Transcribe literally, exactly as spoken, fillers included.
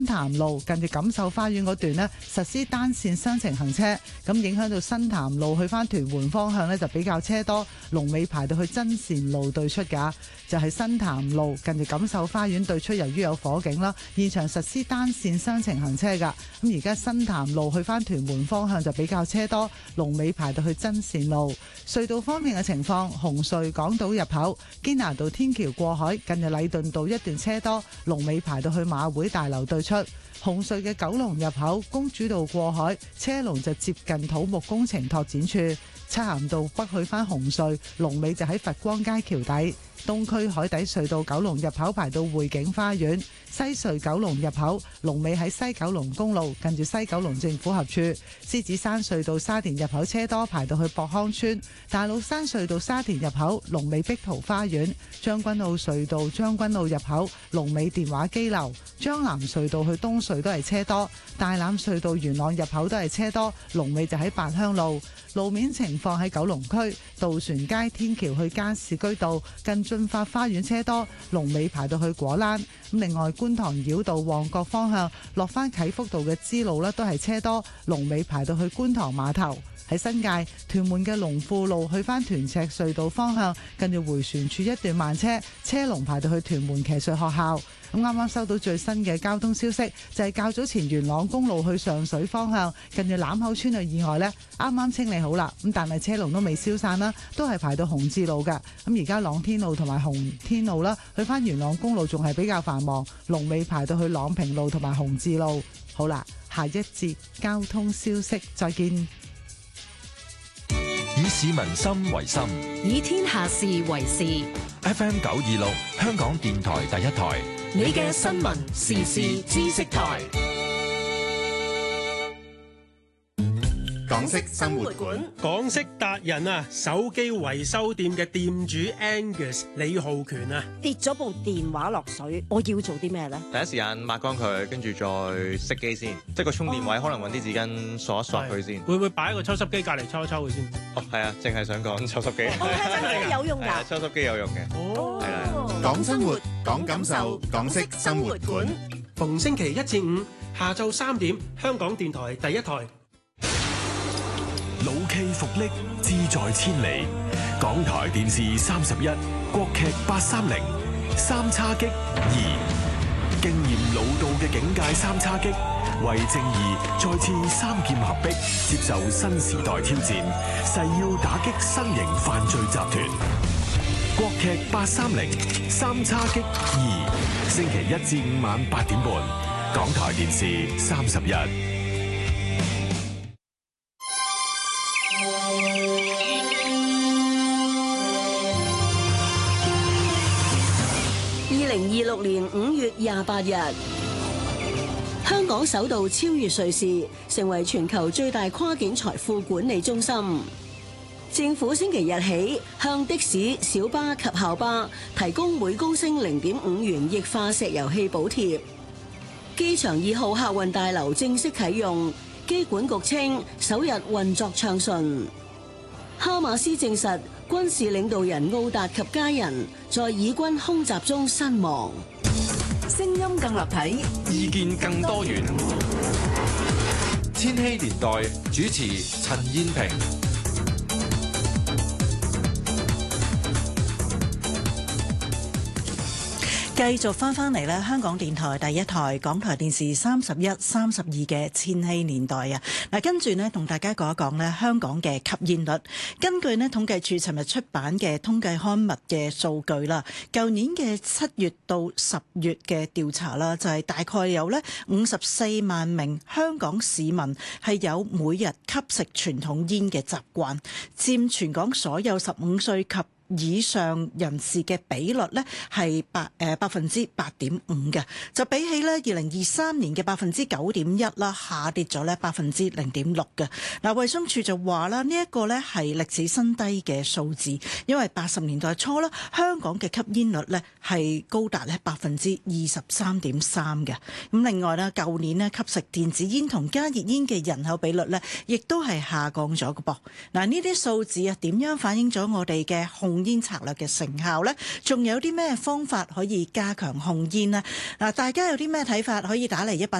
潭路近住錦繡花園嗰段呢，實施單線雙程行車，咁影響到新潭路去翻屯門方向呢，就比較車多，龍尾排到去真善路對出㗎，就係新潭路近住錦繡花園對出，由於有火警啦，現場實施單線雙程行車㗎。咁而家新潭路去翻屯門方向就比較車多，龍尾排到去真善路。隧道方面嘅情況，紅隧港島入口堅拿道天橋過海近住禮頓道一段車多，龍尾排到去馬會大樓對出。紅隧嘅九龍入口公主道過海車龍就接近土木工程拓展處，漆咸道北去返紅隧龍尾就喺佛光街橋底。東區海底隧道九龍入口排到匯景花園，西隧九龍入口龍尾喺西九龍公路近住西九龍政府合署。獅子山隧道沙田入口車多排到去博康村，大老山隧道沙田入口龍尾碧桃花園，將軍澳隧道將軍澳入口龍尾電話機樓，將南隧道去東隧都係車多，大欖隧道元朗入口都係車多，龍尾就喺八鄉路。路面情況喺九龍區渡船街天橋去加士居道近駿發花園車多，龍尾排到去果欄。咁另外觀塘繞道旺角方向落翻啟福道嘅支路呢都係車多，龍尾排到去觀塘碼頭。喺新界屯門嘅龍富路去翻屯赤隧道方向近住迴旋處一段慢車，車龍排到去屯門騎術學校。咁啱啱收到最新嘅交通消息，就係較早前元朗公路去上水方向近住欖口村嘅意外呢，啱啱清理好啦。咁但係車龍都未消散啦，都係排到紅志路㗎。咁而家朗天路同埋紅天路啦，去翻元朗公路仲係比較繁忙，龍尾排到去朗平路同埋紅志路。好啦，下一節交通消息再見。 以市民心為心， 以天下事為事。 F M 九二六香港電台第一台， 你嘅新聞時事知識台。 港式生活館， 港式達人啊，手機維修店嘅店主 Angus 李浩權啊， 跌咗部電話落水，我要做啲咩咧？ 第一時間抹乾佢，跟住再熄機先，即係個充電位、哦、可能揾啲紙巾索一索佢先。 會唔會擺喺個抽濕機隔離抽一抽佢先？ 哦，係啊，淨係想講抽濕機。 哦，係真係有用㗎。 抽濕機有用嘅。 哦， 係啦。 講生活，講感受，港式生活館。 逢星期一至五下晝三點，香港電台第一台。 老 K 復力，志在千里。港台電視三十一，國劇八三零，三叉戟二，經驗老道嘅警界三叉戟，為正義再次三劍合璧，接受新時代挑戰，誓要打擊新型犯罪集團。國劇八三零，三叉戟二，星期一至五晚八點半，港台電視三十一。 二零二六年五月廿八日，香港首度超越瑞士，成為全球最大跨境財富管理中心。政府星期日起向的士、小巴及校巴提供每公升零點五元液化石油氣補貼。機場二號客運大樓正式啟用，機管局稱首日運作暢順。哈馬斯證實軍事領導人奧達及家人在以軍空襲中身亡。 聲音更立體， 意見更多元。千禧年代主持陳燕萍。 繼續翻翻嚟咧，香港電台第一台、港台電視三十一、三十二嘅千禧年代啊！嗱，跟住呢，同大家講一講呢香港嘅吸煙率。根據呢統計處尋日出版嘅統計刊物嘅數據啦，舊年嘅七月到十月嘅調查啦，就係、是、大概有呢五十四萬名香港市民係有每日吸食傳統煙嘅習慣，佔全港所有十五歲及以上人士嘅比率呢係百誒百分之八點五嘅，就比起呢二零二三年嘅百分之九點一啦，下跌咗呢百分之零點六嘅。嗱，衛生署就話啦，呢一個呢係歷史新低嘅數字，因為八十年代初啦，香港嘅吸煙率呢係高達呢百分之二十三點三嘅。咁另外呢，舊年呢吸食電子煙同加熱煙嘅人口比率呢，亦都係下降咗嘅噃。嗱，呢啲數字啊，點樣反映咗我哋嘅控控煙策略嘅成效呢？仲有啲咩方法可以加強控煙呢？嗱，大家有啲咩睇法可以打嚟一八